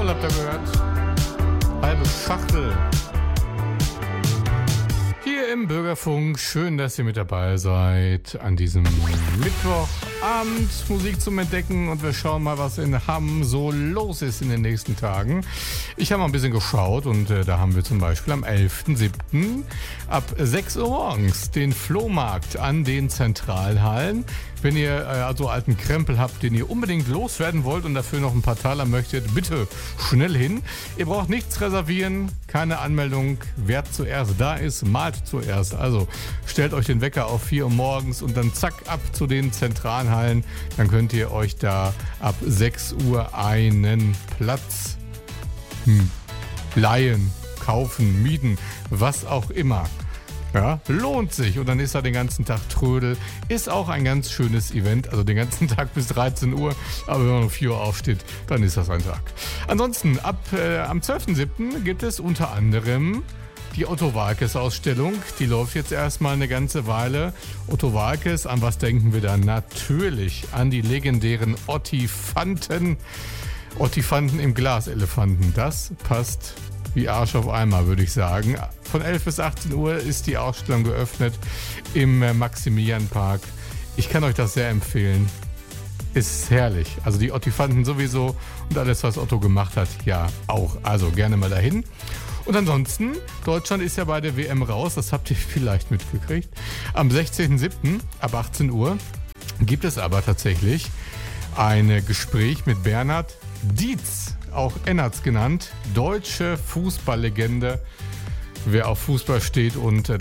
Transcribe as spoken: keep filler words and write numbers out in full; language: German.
Rock'n'Roll habt ihr gehört. Halbe Schachtel. Hier im Bürgerfunk. Schön, dass ihr mit dabei seid an diesem Mittwochabend. Musik zum Entdecken und wir schauen mal, was in Hamm so los ist in den nächsten Tagen. Ich habe mal ein bisschen geschaut und äh, da haben wir zum Beispiel am elften siebten ab sechs Uhr morgens den Flohmarkt an den Zentralhallen. Wenn ihr äh, also alten Krempel habt, den ihr unbedingt loswerden wollt und dafür noch ein paar Taler möchtet, bitte schnell hin. Ihr braucht nichts reservieren, keine Anmeldung. Wer zuerst da ist, malt zuerst. Also stellt euch den Wecker auf vier Uhr morgens und dann zack ab zu den Zentralhallen. Dann könnt ihr euch da ab sechs Uhr einen Platz hm, leihen, kaufen, mieten, was auch immer. Ja, lohnt sich. Und dann ist da den ganzen Tag Trödel. Ist auch ein ganz schönes Event. Also den ganzen Tag bis dreizehn Uhr. Aber wenn man um vier Uhr aufsteht, dann ist das ein Tag. Ansonsten, ab äh, am zwölften siebten gibt es unter anderem die Otto Waalkes Ausstellung. Die läuft jetzt erstmal eine ganze Weile. Otto Waalkes, an was denken wir da? Natürlich an die legendären Ottifanten. Ottifanten im Glaselefanten. Das passt wie Arsch auf Eimer, würde ich sagen. Von elf bis achtzehn Uhr ist die Ausstellung geöffnet im Maximilianpark. Ich kann euch das sehr empfehlen. Ist herrlich. Also die Ottifanten sowieso und alles, was Otto gemacht hat, ja auch. Also gerne mal dahin. Und ansonsten, Deutschland ist ja bei der W M raus, das habt ihr vielleicht mitgekriegt. Am sechzehnten siebten ab achtzehn Uhr gibt es aber tatsächlich ein Gespräch mit Bernhard Dietz, auch Ennertz genannt, deutsche Fußballlegende. Wer auf Fußball steht und